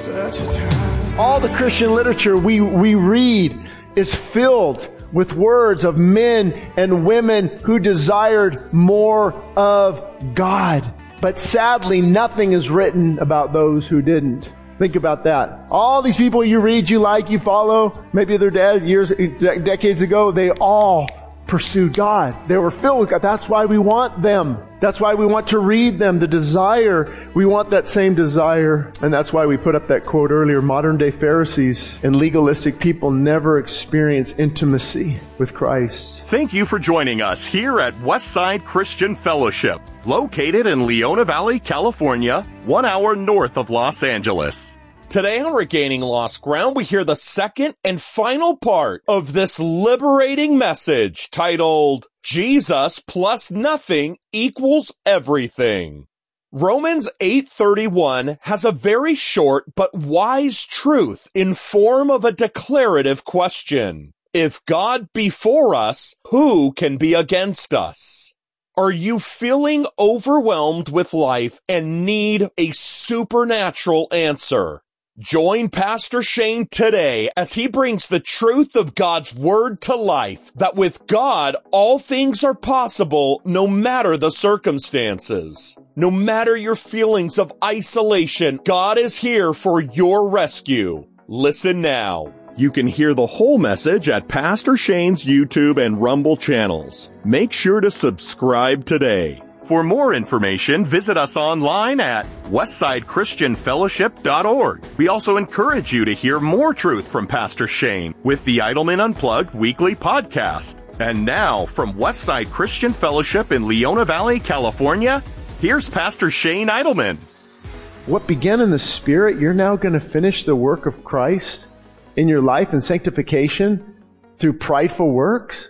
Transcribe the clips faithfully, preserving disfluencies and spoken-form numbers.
All the Christian literature we, we read is filled with words of men and women who desired more of God. But sadly, nothing is written about those who didn't. Think about that. All these people you read, you like, you follow, maybe they're dead years, decades ago, they all pursued God. They were filled with God. That's why we want them. That's why we want to read them. The desire, we want that same desire. And that's why we put up that quote earlier, modern day Pharisees and legalistic people never experience intimacy with Christ. Thank you for joining us here at Westside Christian Fellowship, located in Leona Valley, California, one hour north of Los Angeles. Today on Regaining Lost Ground, we hear the second and final part of this liberating message titled, Jesus plus nothing equals everything. Romans eight thirty-one has a very short but wise truth in form of a declarative question. If God be for us, who can be against us? Are you feeling overwhelmed with life and need a supernatural answer? Join Pastor Shane today as he brings the truth of God's word to life, that with God, all things are possible no matter the circumstances. No matter your feelings of isolation, God is here for your rescue. Listen now. You can hear the whole message at Pastor Shane's YouTube and Rumble channels. Make sure to subscribe today. For more information, visit us online at westside christian fellowship dot org. We also encourage you to hear more truth from Pastor Shane with the Idleman Unplugged weekly podcast. And now, from Westside Christian Fellowship in Leona Valley, California, here's Pastor Shane Idleman. What began in the Spirit, you're now going to finish the work of Christ in your life and sanctification through prideful works?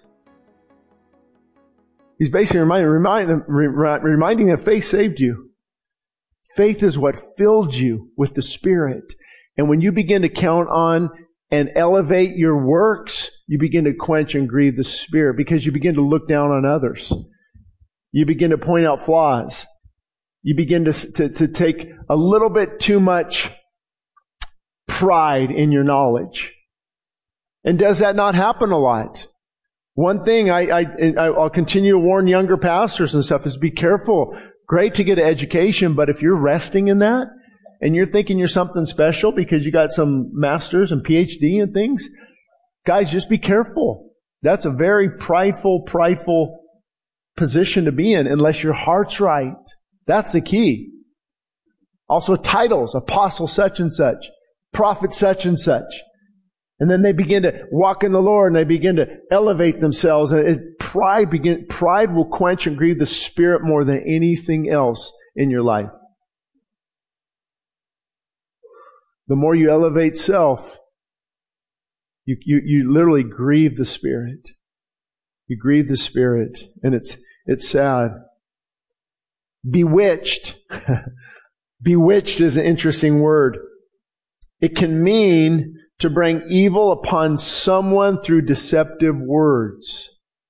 He's basically reminding, remind, reminding that faith saved you. Faith is what filled you with the Spirit. And when you begin to count on and elevate your works, you begin to quench and grieve the Spirit because you begin to look down on others. You begin to point out flaws. You begin to, to, to take a little bit too much pride in your knowledge. And does that not happen a lot? One thing I, I, I'll continue to warn younger pastors and stuff is be careful. Great to get an education, but if you're resting in that and you're thinking you're something special because you got some masters and P H D and things, guys, just be careful. That's a very prideful, prideful position to be in unless your heart's right. That's the key. Also titles, apostle such and such, prophet such and such. And then they begin to walk in the Lord and they begin to elevate themselves. And it, pride begin, pride will quench and grieve the Spirit more than anything else in your life. The more you elevate self, you, you, you literally grieve the Spirit. You grieve the Spirit. And it's, it's sad. Bewitched. Bewitched is an interesting word. It can mean to bring evil upon someone through deceptive words.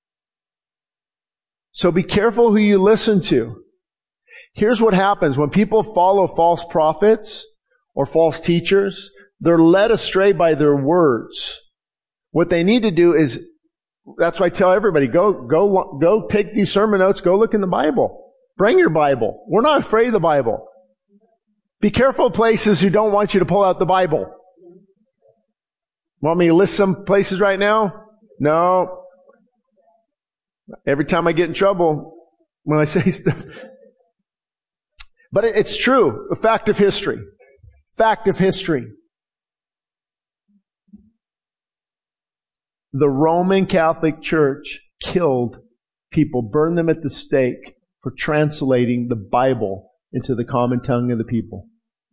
So be careful who you listen to. Here's what happens when people follow false prophets or false teachers. They're led astray by their words. What they need to do is, that's why I tell everybody, go, go, go take these sermon notes, go look in the Bible. Bring your Bible. We're not afraid of the Bible. Be careful of places who don't want you to pull out the Bible. Want me to list some places right now? No. Every time I get in trouble when I say stuff. But it's true. A fact of history. Fact of history. The Roman Catholic Church killed people, burned them at the stake for translating the Bible into the common tongue of the people.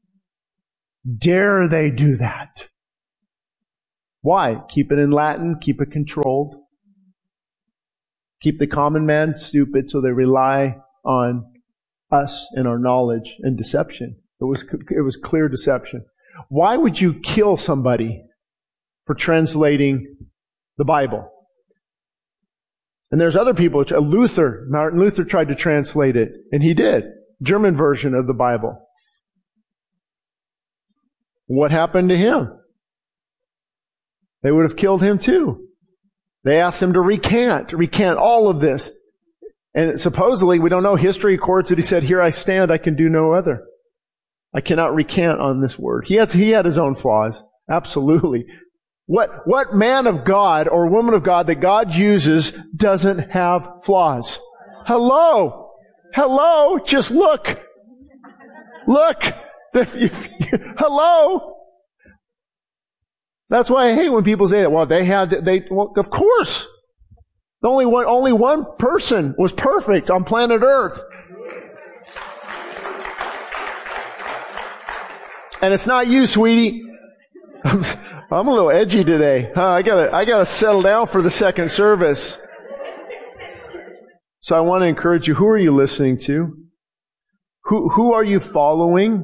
Dare they do that? Why? Keep it in Latin, keep it controlled. Keep the common man stupid so they rely on us and our knowledge and deception. It was, it was clear deception. Why would you kill somebody for translating the Bible? And there's other people. Luther, Martin Luther tried to translate it, and he did. German version of the Bible. What happened to him? They would have killed him too. They asked him to recant, recant all of this. And supposedly, we don't know, history records that he said, "Here I stand, I can do no other. I cannot recant on this word." He had, he had his own flaws. Absolutely. What, what man of God or woman of God that God uses doesn't have flaws? Hello? Hello? Just look. Look. If, if, hello? That's why I hate when people say that. Well, they had, they, well, of course. Only one, only one person was perfect on planet Earth. And it's not you, sweetie. I'm, I'm a little edgy today. Huh? I gotta, I gotta settle down for the second service. So I want to encourage you. Who are you listening to? Who, who are you following?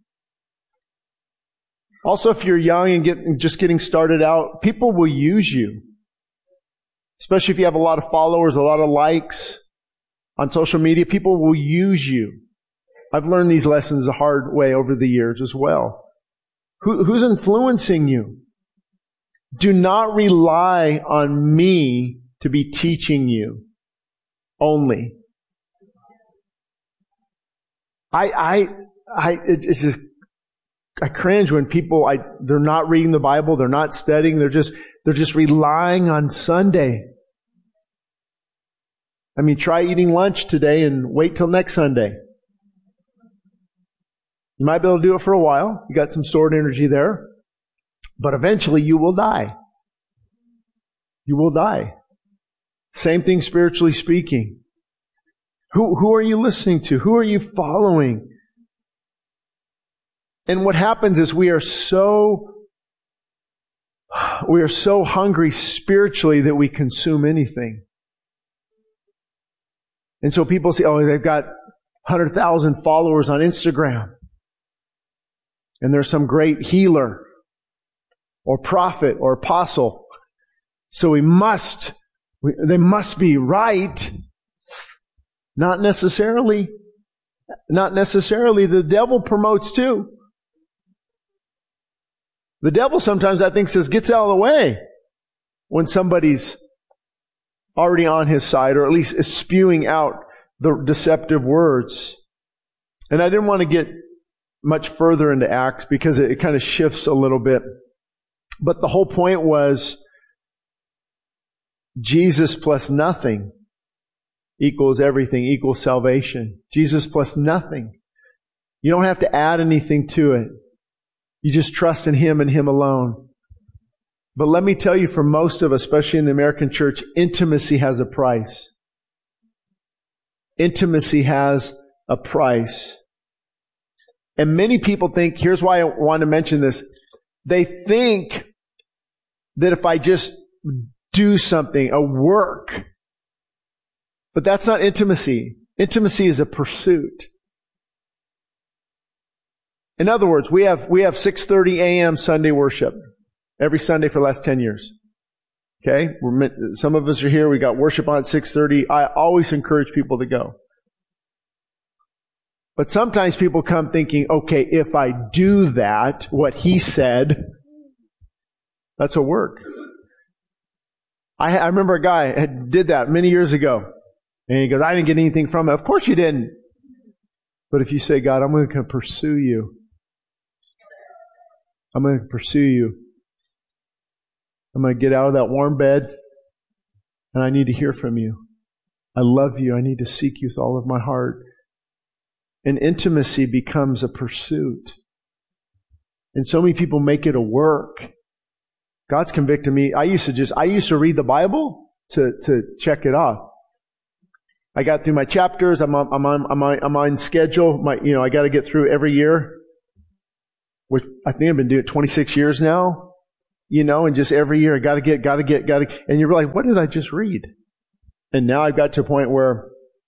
Also, if you're young and get, just getting started out, people will use you. Especially if you have a lot of followers, a lot of likes on social media, people will use you. I've learned these lessons the hard way over the years as well. Who, who's influencing you? Do not rely on me to be teaching you only. I, I, I, it, it's just, I cringe when people, I, they're not reading the Bible, they're not studying, they're just, they're just relying on Sunday. I mean, try eating lunch today and wait till next Sunday. You might be able to do it for a while. You got some stored energy there. But eventually you will die. You will die. Same thing spiritually speaking. Who, who are you listening to? Who are you following? And what happens is we are so, we are so hungry spiritually that we consume anything. And so people say, oh, they've got one hundred thousand followers on Instagram. And there's some great healer or prophet or apostle. So we must, we, they must be right. Not necessarily. Not necessarily. The devil promotes too. The devil sometimes, I think, says, gets out of the way when somebody's already on his side, or at least is spewing out the deceptive words. And I didn't want to get much further into Acts because it, it kind of shifts a little bit. But the whole point was Jesus plus nothing equals everything, equals salvation. Jesus plus nothing. You don't have to add anything to it. You just trust in Him and Him alone. But let me tell you, for most of us, especially in the American church, intimacy has a price. Intimacy has a price. And many people think, here's why I want to mention this. They think that if I just do something, a work, but that's not intimacy. Intimacy is a pursuit. In other words, we have, we have six thirty a.m. Sunday worship every Sunday for the last ten years. Okay? We're meant, some of us are here. We got worship on at six thirty. I always encourage people to go. But sometimes people come thinking, okay, if I do that, what he said, that's a work. I, I remember a guy had did that many years ago. And he goes, I didn't get anything from it. Of course you didn't. But if you say, God, I'm going to pursue you. I'm going to pursue you. I'm going to get out of that warm bed. And I need to hear from you. I love you. I need to seek you with all of my heart. And intimacy becomes a pursuit. And so many people make it a work. God's convicted me. I used to just, I used to read the Bible to, to check it off. I got through my chapters. I'm on, I'm on, I'm on, I'm on schedule. My, you know, I got to get through every year, which I think I've been doing it twenty-six years now, you know, and just every year I got to get, got to get, got to, and you're like, what did I just read? And now I've got to a point where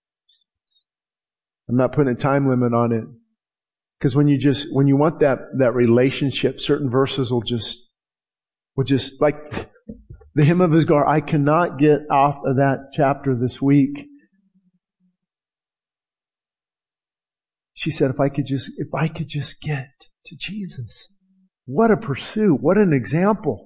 I'm not putting a time limit on it. Because when you just, when you want that, that relationship, certain verses will just, will just, like the hymn of Hagar, I cannot get off of that chapter this week. She said, if I could just, if I could just get to Jesus. What a pursuit. What an example.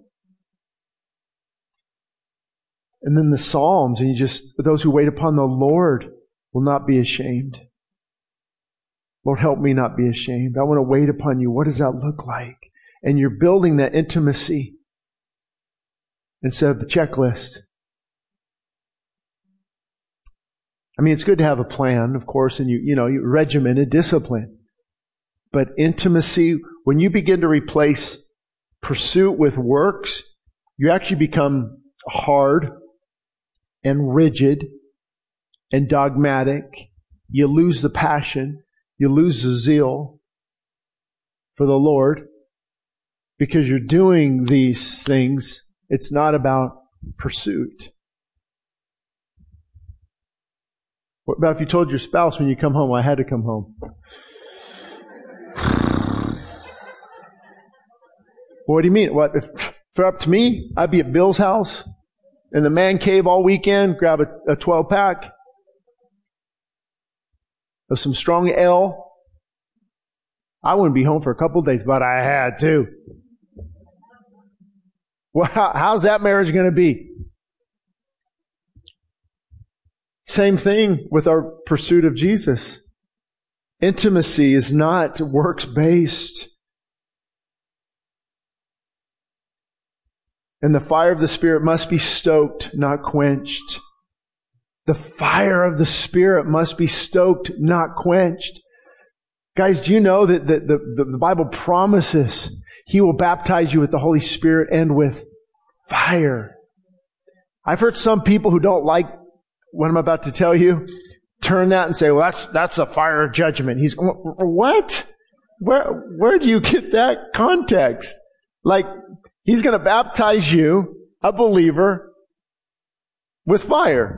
And then the Psalms, and you just, those who wait upon the Lord will not be ashamed. Lord, help me not be ashamed. I want to wait upon you. What does that look like? And you're building that intimacy instead of the checklist. I mean, it's good to have a plan, of course, and you, you know, you regimented discipline. But intimacy, when you begin to replace pursuit with works, you actually become hard and rigid and dogmatic. You lose the passion. You lose the zeal for the Lord because you're doing these things. It's not about pursuit. What about if you told your spouse when you come home, I had to come home? What do you mean? What, if it were up to me, I'd be at Bill's house in the man cave all weekend, grab a, a twelve pack of some strong ale. I wouldn't be home for a couple of days, but I had to. Well, how, how's that marriage going to be? Same thing with our pursuit of Jesus. Intimacy is not works-based. And the fire of the Spirit must be stoked, not quenched. The fire of the Spirit must be stoked, not quenched. Guys, do you know that the, the, the Bible promises He will baptize you with the Holy Spirit and with fire? I've heard some people who don't like what I'm about to tell you turn that and say, well, that's that's a fire of judgment. He's what? Where where do you get that context? Like, He's going to baptize you, a believer, with fire.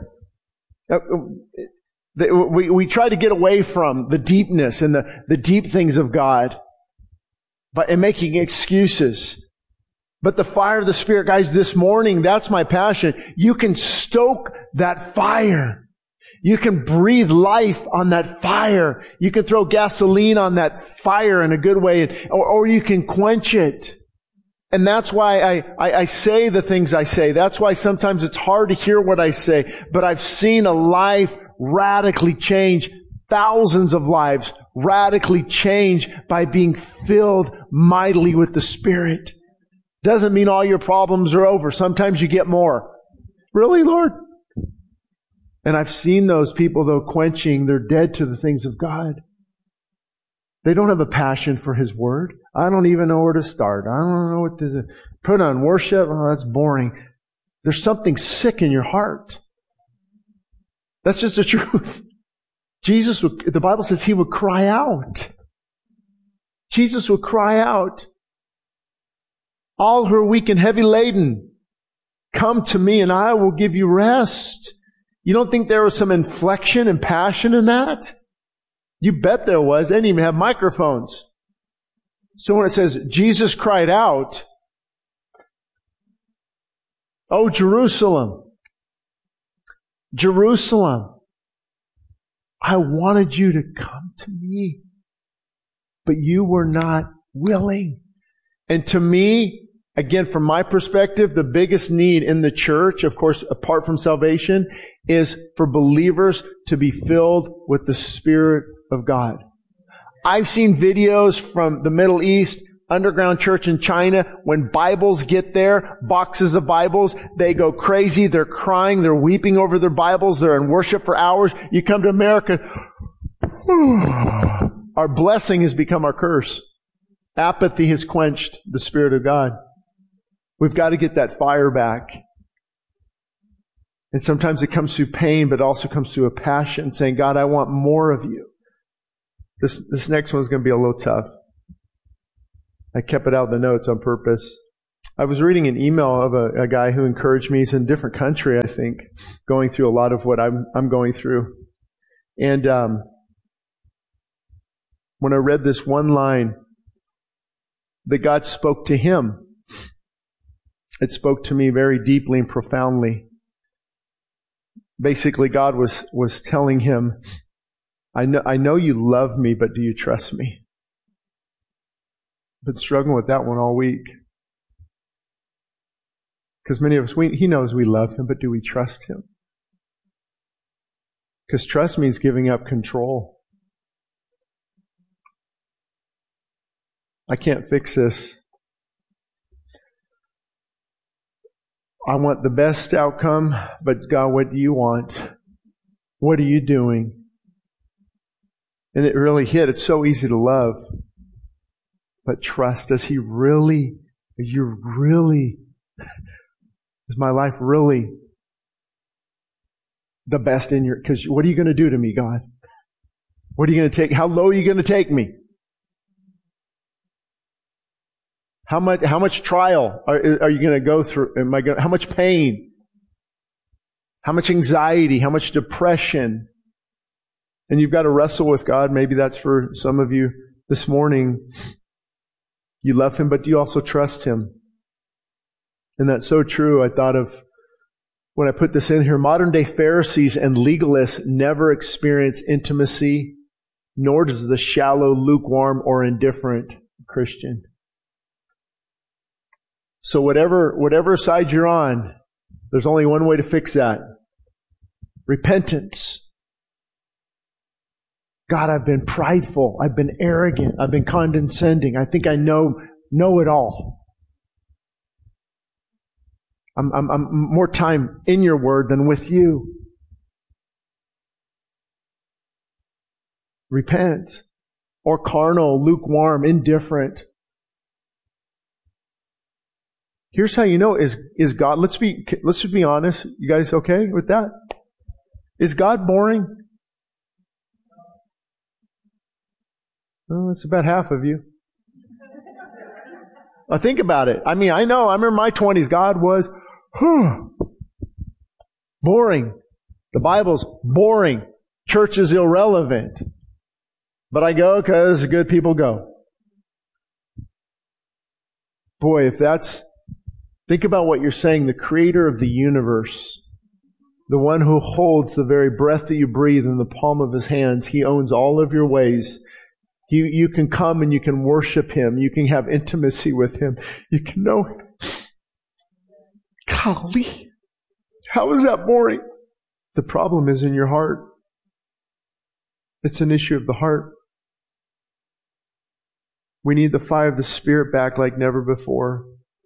We, we try to get away from the deepness and the, the deep things of God by and making excuses. But the fire of the Spirit, guys, this morning, that's my passion. You can stoke that fire. You can breathe life on that fire. You can throw gasoline on that fire in a good way, or, or you can quench it. And that's why I, I, I say the things I say. That's why sometimes it's hard to hear what I say. But I've seen a life radically change, thousands of lives radically change by being filled mightily with the Spirit. Doesn't mean all your problems are over. Sometimes you get more. Really, Lord? And I've seen those people, though, quenching. They're dead to the things of God. They don't have a passion for His Word. I don't even know where to start. I don't know what to put on worship. Oh, that's boring. There's something sick in your heart. That's just the truth. Jesus would, the Bible says He would cry out. Jesus would cry out. All who are weak and heavy laden, come to me and I will give you rest. You don't think there was some inflection and passion in that? You bet there was. They didn't even have microphones. So when it says Jesus cried out, "Oh, Jerusalem, Jerusalem, I wanted you to come to me, but you were not willing." And to me, again, from my perspective, the biggest need in the church, of course, apart from salvation, is for believers to be filled with the Spirit of God. I've seen videos from the Middle East, underground church in China, when Bibles get there, boxes of Bibles, they go crazy, they're crying, they're weeping over their Bibles, they're in worship for hours. You come to America, our blessing has become our curse. Apathy has quenched the Spirit of God. We've got to get that fire back. And sometimes it comes through pain, but it also comes through a passion, saying, God, I want more of you. This this next one's going to be a little tough. I kept it out of the notes on purpose. I was reading an email of a, a guy who encouraged me. He's in a different country, I think, going through a lot of what I'm I'm going through. And um, when I read this one line that God spoke to him, it spoke to me very deeply and profoundly. Basically, God was was telling him, I know, I know you love me, but do you trust me? Been struggling with that one all week. Because many of us, we, He knows we love Him, but do we trust Him? Because trust means giving up control. I can't fix this. I want the best outcome, but God, what do you want? What are you doing? And it really hit. It's so easy to love. But trust. Does He really, are you really, is my life really the best in your, because what are you going to do to me, God? What are you going to take? How low are you going to take me? How much, how much trial are, are you going to go through? Am I going, how much pain? How much anxiety? How much depression? And you've got to wrestle with God. Maybe that's for some of you this morning. You love Him, but do you also trust Him? And that's so true. I thought of, when I put this in here, modern day Pharisees and legalists never experience intimacy, nor does the shallow, lukewarm, or indifferent Christian. So whatever, whatever side you're on, there's only one way to fix that. Repentance. God, I've been prideful. I've been arrogant. I've been condescending. I think I know, know it all. I'm, I'm, I'm more time in your word than with you. Repent. Or carnal, lukewarm, indifferent. Here's how you know, is, is God, let's be, let's just be honest. You guys okay with that? Is God boring? Well, it's about half of you. I think about it. I mean, I know, I remember my twenties, God was, whew, boring. The Bible's boring. Church is irrelevant. But I go because good people go. Boy, if that's, think about what you're saying. The Creator of the universe, the one who holds the very breath that you breathe in the palm of His hands, He owns all of your ways. You, you can come and you can worship Him. You can have intimacy with Him. You can know Him. Golly, how is that boring? The problem is in your heart. It's an issue of the heart. We need the fire of the Spirit back like never before.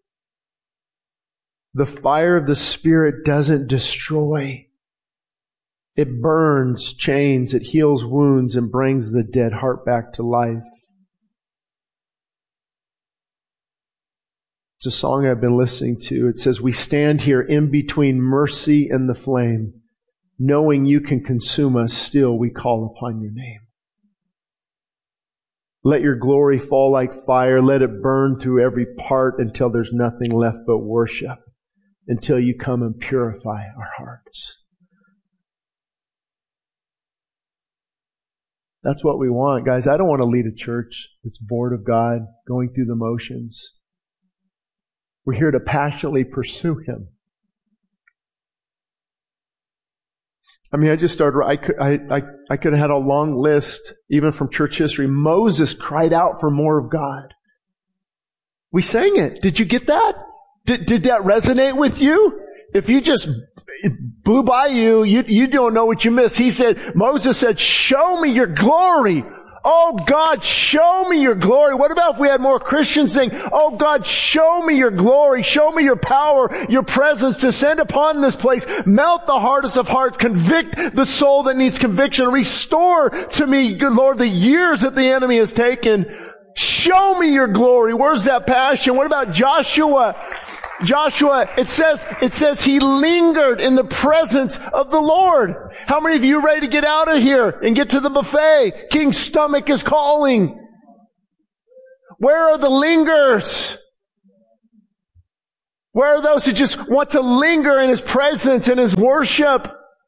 The fire of the Spirit doesn't destroy. It burns chains, it heals wounds, and brings the dead heart back to life. It's a song I've been listening to. It says, we stand here in between mercy and the flame. Knowing you can consume us, still we call upon your name. Let your glory fall like fire. Let it burn through every part until there's nothing left but worship. Until you come and purify our hearts. That's what we want, guys. I don't want to lead a church that's bored of God, going through the motions. We're here to passionately pursue Him. I mean, I just started, I could, I, I, I could have had a long list, even from church history. Moses cried out for more of God. We sang it. Did you get that? Did, did that resonate with you? If you just blew by you, you, you don't know what you missed. He said, Moses said, show me your glory. Oh God, show me your glory. What about if we had more Christians saying, oh God, show me your glory. Show me your power, your presence. Descend upon this place. Melt the hardest of hearts. Convict the soul that needs conviction. Restore to me, good Lord, the years that the enemy has taken. Show me your glory. Where's that passion? What about Joshua? Joshua, it says, it says he lingered in the presence of the Lord. How many of you are ready to get out of here and get to the buffet? King's stomach is calling. Where are the lingers? Where are those who just want to linger in His presence and His worship?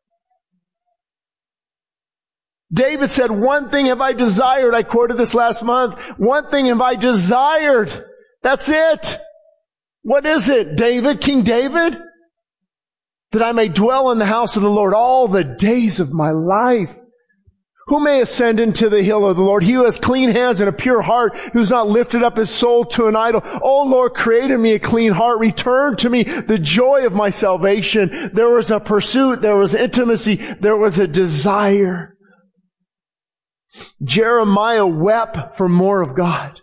David said, one thing have I desired. I quoted this last month. One thing have I desired. That's it. What is it, David, King David? That I may dwell in the house of the Lord all the days of my life. Who may ascend into the hill of the Lord? He who has clean hands and a pure heart, who's not lifted up his soul to an idol. Oh Lord, create in me a clean heart. Return to me the joy of my salvation. There was a pursuit. There was intimacy. There was a desire. Jeremiah wept for more of God.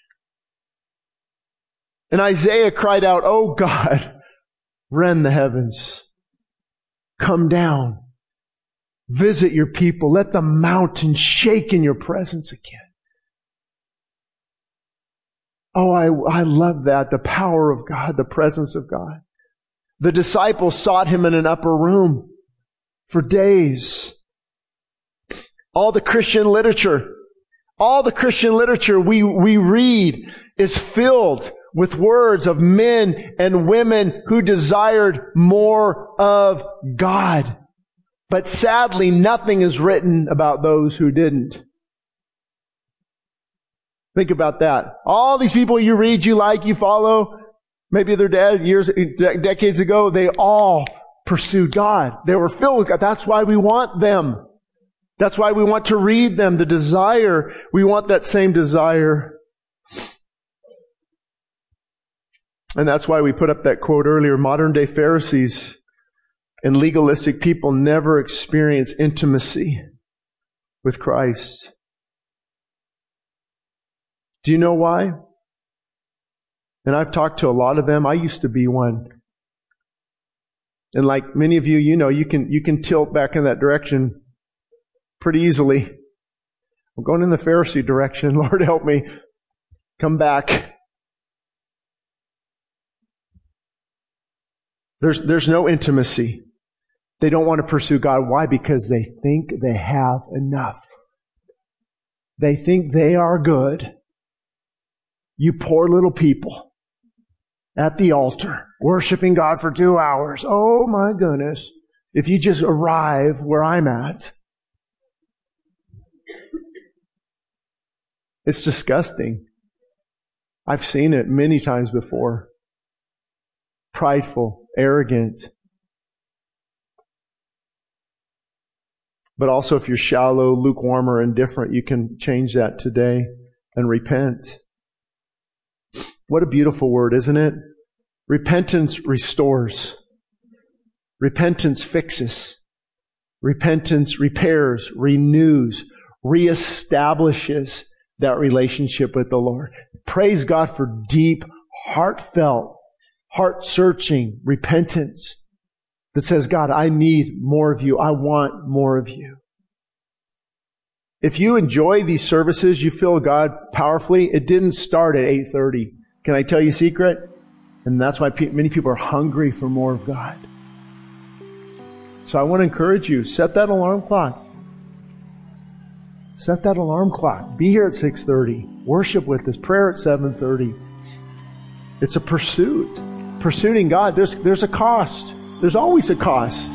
And Isaiah cried out, oh God, rend the heavens. Come down. Visit your people. Let the mountains shake in your presence again. Oh, I, I love that. The power of God, the presence of God. The disciples sought him in an upper room for days. All the Christian literature, all the Christian literature we, we read is filled with words of men and women who desired more of God. But sadly, nothing is written about those who didn't. Think about that. All these people you read, you like, you follow, maybe they're dead years, decades ago, they all pursued God. They were filled with God. That's why we want them. That's why we want to read them. The desire, we want that same desire. And that's why we put up that quote earlier, modern day Pharisees and legalistic people never experience intimacy with Christ. Do you know why? And I've talked to a lot of them. I used to be one. And like many of you, you know, you can, you can tilt back in that direction pretty easily. I'm going in the Pharisee direction. Lord, help me. Come back. There's, there's no intimacy. They don't want to pursue God. Why? Because they think they have enough. They think they are good. You poor little people at the altar, worshiping God for two hours. Oh my goodness. If you just arrive where I'm at. It's disgusting. I've seen it many times before. Prideful, arrogant. But also if you're shallow, lukewarm, or indifferent, you can change that today and repent. What a beautiful word, isn't it? Repentance restores. Repentance fixes. Repentance repairs, renews, reestablishes that relationship with the Lord. Praise God for deep, heartfelt, heart-searching repentance that says, God, I need more of you. I want more of you. If you enjoy these services, you feel God powerfully, it didn't start at eight thirty. Can I tell you a secret? And that's why pe- many people are hungry for more of God. So I want to encourage you, set that alarm clock. Set that alarm clock. Be here at six thirty. Worship with us. Prayer at seven thirty. It's a pursuit. Pursuing God, there's, there's a cost. There's always a cost.